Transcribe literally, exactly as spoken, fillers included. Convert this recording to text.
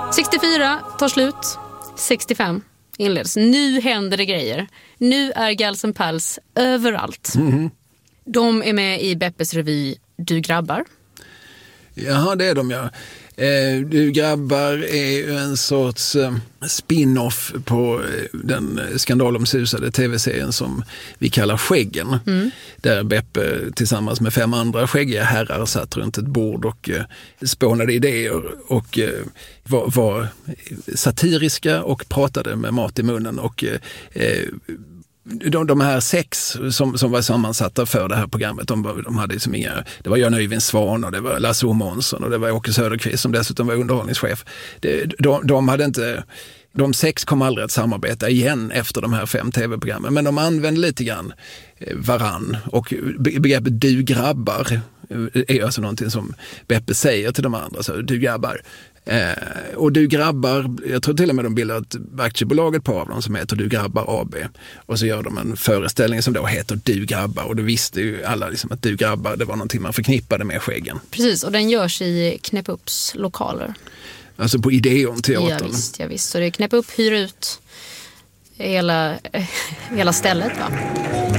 sextiofyra tar slut, sextiofem inleds. Nu händer det grejer. Nu är Gals and Pals överallt. Mm. De är med i Beppes revy Du grabbar. Jaha, det är de, ja. Eh, du grabbar är ju en sorts eh, spin-off på eh, den skandalomsusade tv-serien som vi kallar Skäggen. Mm. Där Beppe tillsammans med fem andra skäggiga herrar satt runt ett bord och eh, spånade idéer och eh, var, var satiriska och pratade med mat i munnen och eh, De, de här sex som, som var sammansatta för det här programmet, de, de hade liksom inga, det var Jan Öyvind Svan och det var Lasse O. Månsson och det var Åke Söderqvist som dessutom var underhållningschef. Det, de, de hade inte, de sex kom aldrig att samarbeta igen efter de här fem tv-programmen, men de använde lite grann varann och begreppet du grabbar är alltså någonting som Beppe säger till de andra, så du grabbar. Eh, och Du grabbar, jag tror till och med de bildar ett aktiebolag, ett par av dem som heter Du grabbar A B, och så gör de en föreställning som då heter Du grabbar, och då visste ju alla liksom att Du grabbar, det var någonting man förknippade med Skäggen. Precis, och den görs i Knäpp Upps lokaler. Alltså på Ideon-teatern. Ja visst, ja visst, så det är Knäpp Upp, hyr ut hela, hela stället, va?